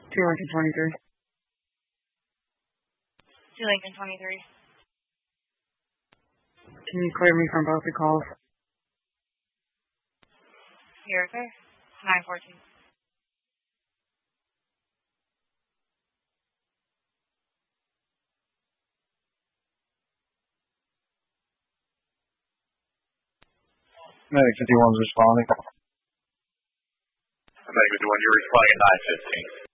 2 Lincoln 23. 2 Lincoln 23. Can you clear me from both the calls? You're okay? 914. Medic 51's responding. Medic 51, you're responding at 9:15.